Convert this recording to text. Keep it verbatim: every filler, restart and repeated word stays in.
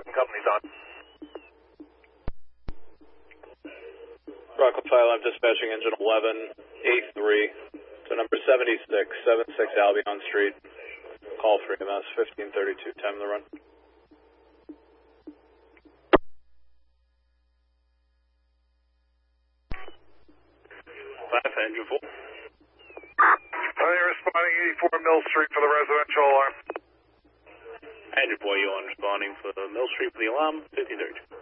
eleven, company's on. Rockland Fire Alarm dispatching engine eleven, A three, to number seventy-six, seventy-six Albion Street. Call for E M S, fifteen thirty-two, time of the run. Five, engine four. Uh, you're responding eighty-four Mill Street for the residential alarm. Engine four, you on responding for Mill Street for the alarm, fifteen thirty-two.